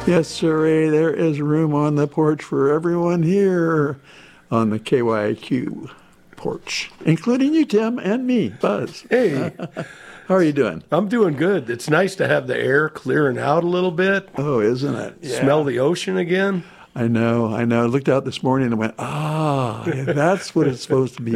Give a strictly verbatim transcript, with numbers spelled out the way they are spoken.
Yes, sir. There is room on the porch for everyone here on the K Y Q porch, including you, Tim, and me, Buzz. Hey. How are you doing? I'm doing good. It's nice to have the air clearing out a little bit. Oh, isn't it? Yeah. Smell the ocean again. I know, I know. I looked out this morning and went, ah, that's what it's supposed to be